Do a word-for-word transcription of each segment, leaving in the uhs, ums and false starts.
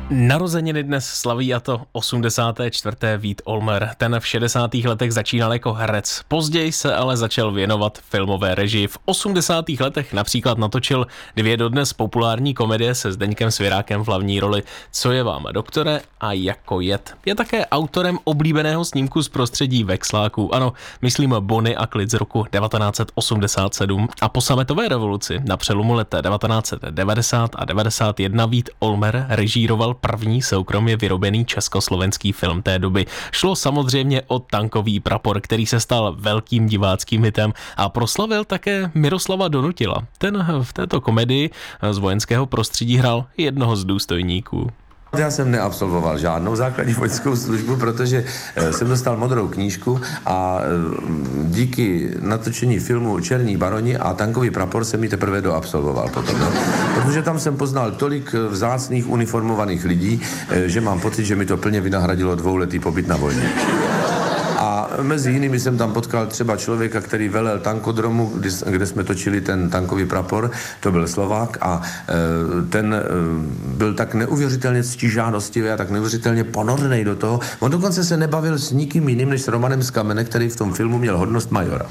Narozeniny dnes slaví, a to osmdesáté čtvrté Vít Olmer. Ten v šedesátých letech začínal jako herec. Později se ale začal věnovat filmové režii. V osmdesátých letech například natočil dvě dodnes populární komedie se Zdeňkem Svěrákem v hlavní roli Co je vám, doktore a Jako jed. Je také autorem oblíbeného snímku z prostředí veksláků. Ano, myslím Bonnie a klid z roku devatenáct set osmdesát sedm. A po sametové revoluci na přelomu let devatenáct set devadesát a devadesát jedna Vít Olmer režíroval první soukromě vyrobený československý film té doby. Šlo samozřejmě o Tankový prapor, který se stal velkým diváckým hitem a proslavil také Miroslava Donutila. Ten v této komedii z vojenského prostředí hrál jednoho z důstojníků. Já jsem neabsolvoval žádnou základní vojenskou službu, protože jsem dostal modrou knížku a díky natočení filmu Černí baroni a Tankový prapor jsem ji teprve doabsolvoval potom. No. Protože tam jsem poznal tolik vzácných uniformovaných lidí, že mám pocit, že mi to plně vynahradilo dvouletý pobyt na vojně. A mezi jinými jsem tam potkal třeba člověka, který velel tankodromu, kde jsme točili ten Tankový prapor, to byl Slovák a ten byl tak neuvěřitelně ctižádostivý a tak neuvěřitelně ponornej do toho. On dokonce se nebavil s nikým jiným než s Romanem z Kamene, který v tom filmu měl hodnost majora.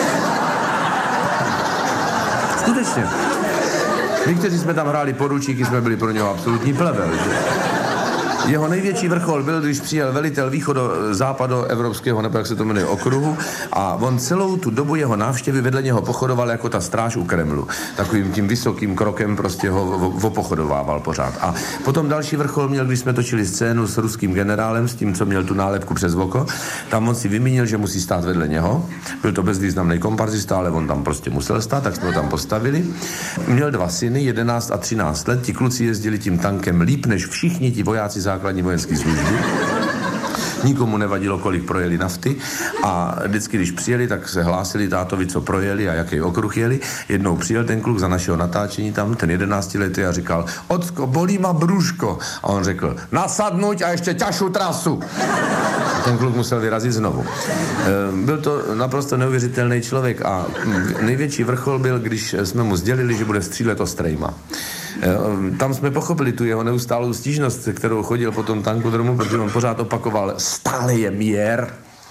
Skutečně. My, kteří jsme tam hráli poručíky, jsme byli pro něho absolutní plevel. Že? Jeho největší vrchol byl, když přijel velitel východo-západo-evropského, nebo jak se to jmenuje, okruhu, a on celou tu dobu jeho návštěvy vedle něho pochodoval jako ta stráž u Kremlu. Takovým tím vysokým krokem prostě ho opochodovával pořád. A potom další vrchol měl, když jsme točili scénu s ruským generálem, s tím, co měl tu nálepku přes oko. Tam on si vymínil, že musí stát vedle něho. Byl to bezvýznamný komparzista, ale on tam prostě musel stát, tak jsme ho tam postavili. Měl dva syny, jedenáct a třináct let. Ti kluci jezdili tím tankem líp než všichni ti vojáci základní vojenské služby. Nikomu nevadilo, kolik projeli nafty a vždycky, když přijeli, tak se hlásili tátovi, co projeli a jaký okruh jeli. Jednou přijel ten kluk za našeho natáčení tam, ten jedenáctiletý, a říkal: "Ocko, bolí ma brůško." A on řekl: "Nasadnuť a ještě ťažšiu trasu." A ten kluk musel vyrazit znovu. Byl to naprosto neuvěřitelný člověk a největší vrchol byl, když jsme mu sdělili, že bude střílet ostrejma. Tam jsme pochopili tu jeho neustálou stížnost, kterou chodil po tom tankodromu, protože on pořád opakoval: "Stále je mír."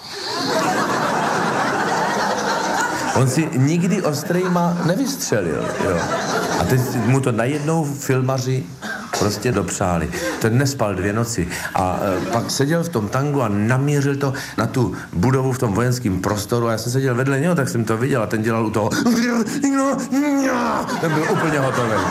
On si nikdy ostrejma nevystřelil. Jo. A teď mu to najednou filmaři prostě dopřáli. Ten nespal dvě noci a e, pak seděl v tom tangu a namířil to na tu budovu v tom vojenském prostoru a já jsem seděl vedle něho, tak jsem to viděl a ten dělal u toho. Ten byl úplně hotový.